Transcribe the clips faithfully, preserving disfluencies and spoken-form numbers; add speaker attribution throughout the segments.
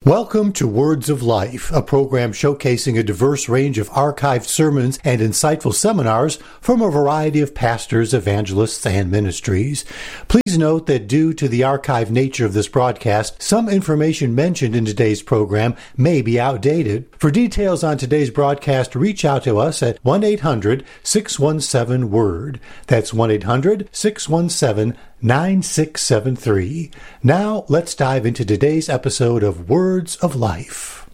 Speaker 1: Welcome to Words of Life, a program showcasing a diverse range of archived sermons and insightful seminars from a variety of pastors, evangelists, and ministries. Please note that due to the archived nature of this broadcast, some information mentioned in today's program may be outdated. For details on today's broadcast, reach out to us at one eight hundred six one seven word. That's one eight hundred six one seven nine six seven three. Now, let's dive into today's episode of Words of Life.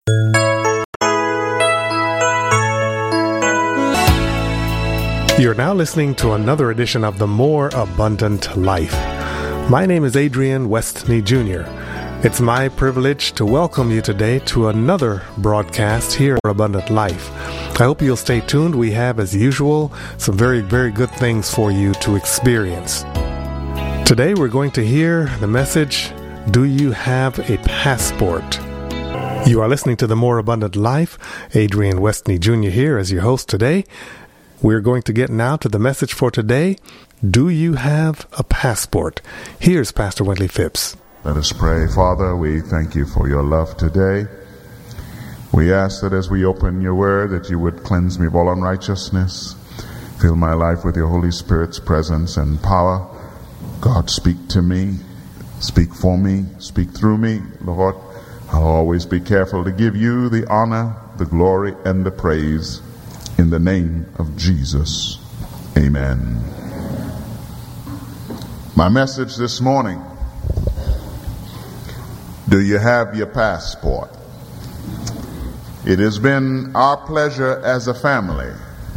Speaker 2: You're now listening to another edition of The More Abundant Life. My name is Adrian Westney Junior It's my privilege to welcome you today to another broadcast here at Abundant Life. I hope you'll stay tuned. We have, as usual, some very, very good things for you to experience. Today we're going to hear the message, Do You Have a Passport? You are listening to The More Abundant Life. Adrian Westney Junior here as your host today. We're going to get now to the message for today, Do You Have a Passport? Here's Pastor Wentley Phipps.
Speaker 3: Let us pray. Father, we thank you for your love today. We ask that as we open your word, that you would cleanse me of all unrighteousness. Fill my life with your Holy Spirit's presence and power. God, speak to me, speak for me, speak through me. Lord, I'll always be careful to give you the honor, the glory, and the praise in the name of Jesus. Amen. My message this morning, do you have your passport? It has been our pleasure as a family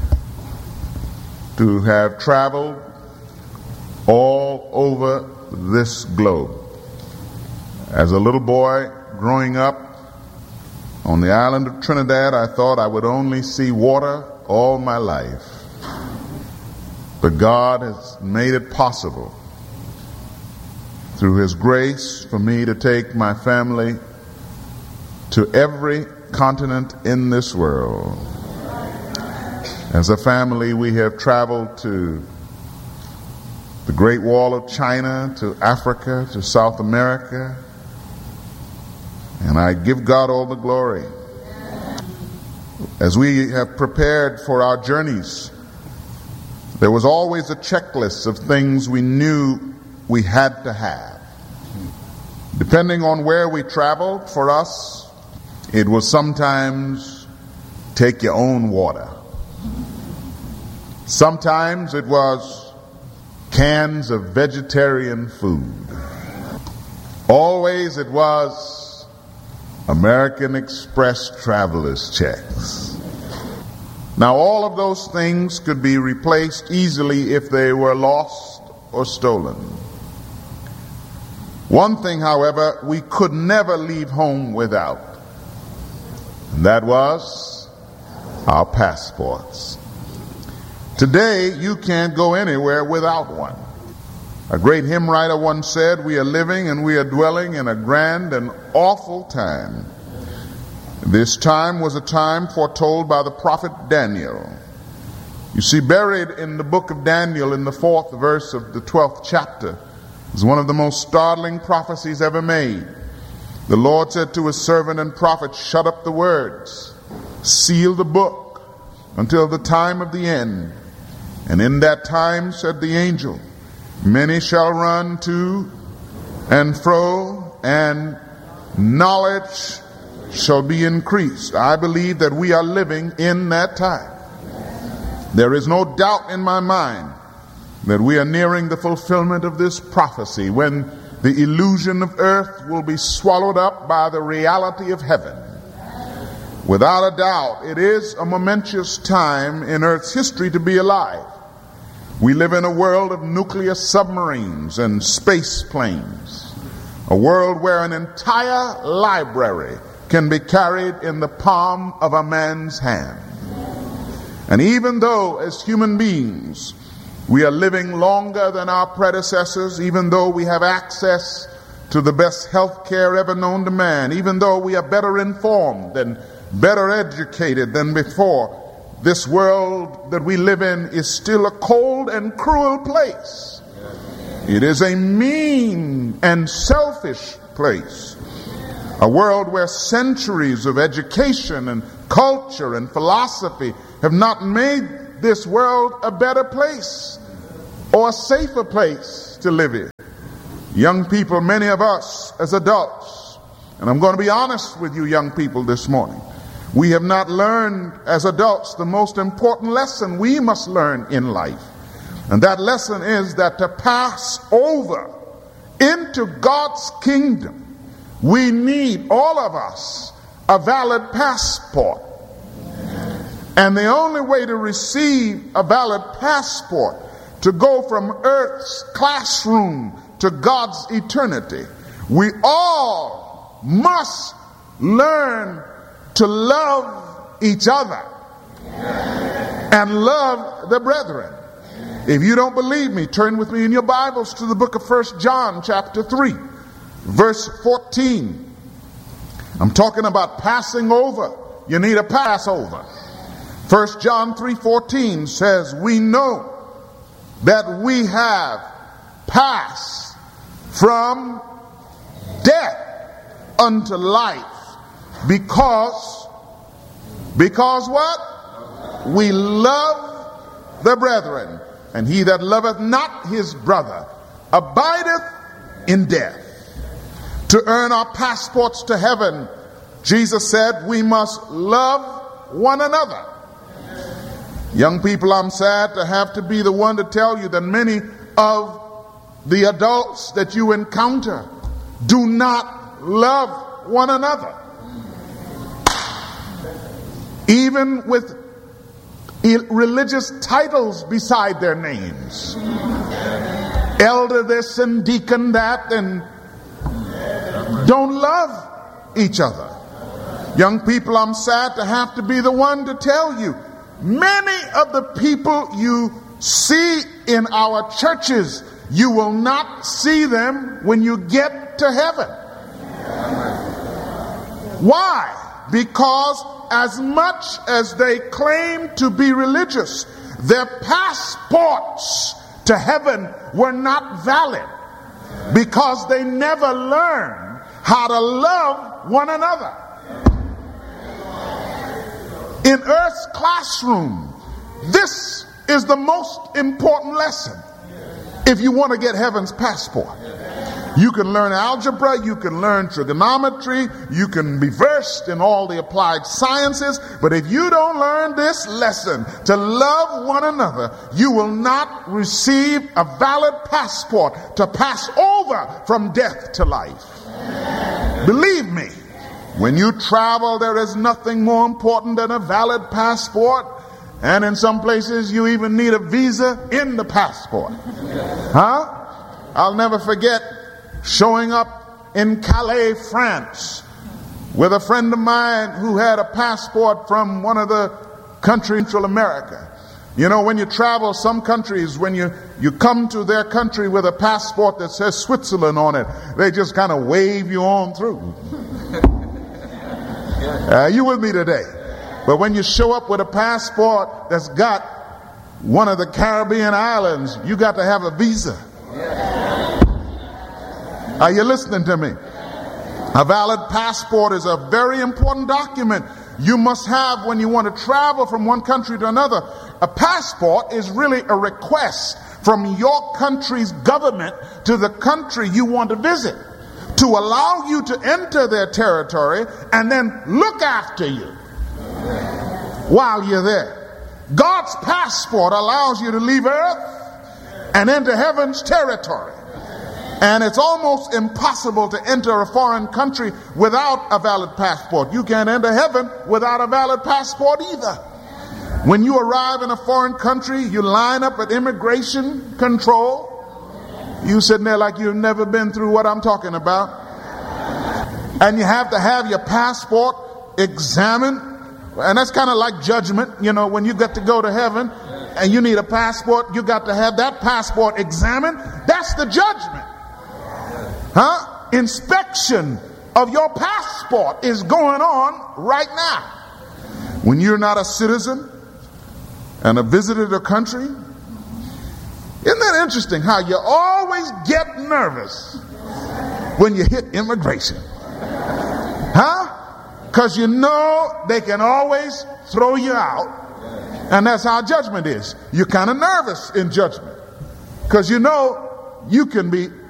Speaker 3: to have traveled all over this globe. As a little boy growing up on the island of Trinidad, I thought I would only see water all my life. But God has made it possible through His grace for me to take my family to every continent in this world. As a family, we have traveled to the Great Wall of China, to Africa, to South America. And I give God all the glory. As we have prepared for our journeys, there was always a checklist of things we knew we had to have. Depending on where we traveled, for us, it was sometimes take your own water. Sometimes it was cans of vegetarian food. Always it was American Express traveler's checks. Now all of those things could be replaced easily if they were lost or stolen. One thing, however, we could never leave home without, and that was our passports. Today, you can't go anywhere without one. A great hymn writer once said, we are living and we are dwelling in a grand and awful time. This time was a time foretold by the prophet Daniel. You see, buried in the book of Daniel in the fourth verse of the twelfth chapter is one of the most startling prophecies ever made. The Lord said to his servant and prophet, shut up the words, seal the book until the time of the end. And in that time, said the angel, many shall run to and fro, and knowledge shall be increased. I believe that we are living in that time. There is no doubt in my mind that we are nearing the fulfillment of this prophecy, when the illusion of earth will be swallowed up by the reality of heaven. Without a doubt, it is a momentous time in earth's history to be alive. We live in a world of nuclear submarines and space planes, a world where an entire library can be carried in the palm of a man's hand. And even though as human beings we are living longer than our predecessors, even though we have access to the best health care ever known to man, even though we are better informed and better educated than before, this world that we live in is still a cold and cruel place. It is a mean and selfish place. A world where centuries of education and culture and philosophy have not made this world a better place or a safer place to live in. Young people, many of us as adults, and I'm going to be honest with you young people this morning, we have not learned as adults the most important lesson we must learn in life. And that lesson is that to pass over into God's kingdom, we need, all of us, a valid passport. And the only way to receive a valid passport, to go from earth's classroom to God's eternity, we all must learn to love each other and love the brethren. If you don't believe me, turn with me in your Bibles to the book of First John chapter three, verse fourteen. I'm talking about passing over. You need a Passover. First John three fourteen says, we know that we have passed from death unto life because, because what? We love the brethren. And he that loveth not his brother abideth in death. To earn our passports to heaven, Jesus said we must love one another. Young people, I'm sad to have to be the one to tell you that many of the adults that you encounter do not love one another. Even with religious titles beside their names. Elder this and deacon that, and don't love each other. Young people, I'm sad to have to be the one to tell you, many of the people you see in our churches, you will not see them when you get to heaven. Why? Because as much as they claim to be religious, their passports to heaven were not valid because they never learned how to love one another. In Earth's classroom, this is the most important lesson if you want to get heaven's passport. You can learn algebra, you can learn trigonometry, you can be versed in all the applied sciences, but if you don't learn this lesson to love one another, you will not receive a valid passport to pass over from death to life. Believe me, when you travel, there is nothing more important than a valid passport, and in some places you even need a visa in the passport. Huh? I'll never forget showing up in Calais, France, with a friend of mine who had a passport from one of the countries in Central America. You know, when you travel some countries, when you, you come to their country with a passport that says Switzerland on it, they just kind of wave you on through. Uh, you with me today? But when you show up with a passport that's got one of the Caribbean islands, you got to have a visa. Are you listening to me? A valid passport is a very important document you must have when you want to travel from one country to another. A passport is really a request from your country's government to the country you want to visit to allow you to enter their territory and then look after you while you're there. God's passport allows you to leave earth and enter heaven's territory. And it's almost impossible to enter a foreign country without a valid passport. You can't enter heaven without a valid passport either. When you arrive in a foreign country, you line up at immigration control. You sitting there like you've never been through what I'm talking about. And you have to have your passport examined. And that's kind of like judgment. You know, when you got to go to heaven and you need a passport, you got to have that passport examined. That's the judgment. Huh? Inspection of your passport is going on right now. When you're not a citizen and a visitor to a country, isn't that interesting how you always get nervous when you hit immigration? Huh? Because you know they can always throw you out. And that's how judgment is. You're kind of nervous in judgment because you know you can be